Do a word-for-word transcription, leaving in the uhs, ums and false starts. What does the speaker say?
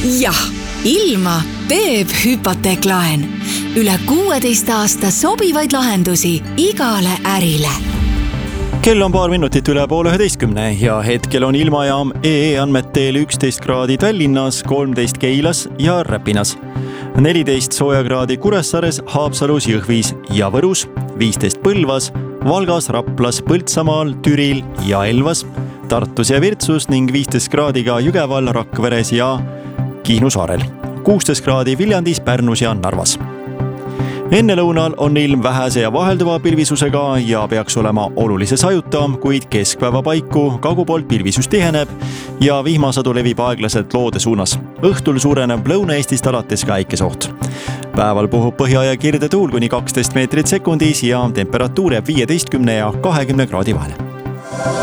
jah, ilma teeb hüpoteeklaen. Üle kuueteist aasta sobivaid lahendusi igale ärile. Kell on paar minutit üle poole üheteistkümne ja hetkel on ilmajaam E E andmetel üksteist kraadi Tallinnas, kolmteist Keilas ja Räpinas, neliteist soojakraadi Kuressaares, Haapsalus, Jõhvis ja Võrus, viisteist Põlvas, Valgas, Raplas, Põltsamaal, Türil ja Elvas, Tartus ja Virtsus ning viisteist kraadi ka Jügeval, Rakveres ja Kihnu saarel, kuusteist kraadi Viljandis, Pärnus ja Narvas. Enne lõunal on ilm vähese ja vahelduva pilvisusega ja peaks olema olulise sajuta, kuid keskpäeva paiku kagupoolt pilvisus tiheneb ja vihmasadu levib aeglaselt loode suunas. Õhtul suureneb Lõuna-Eestist alates ka äikesoht. Päeval puhub põhja- ja kirde tuul kuni kaksteist meetrit sekundis ja temperatuur jääb viieteistkümne ja kahekümne kraadi vahele.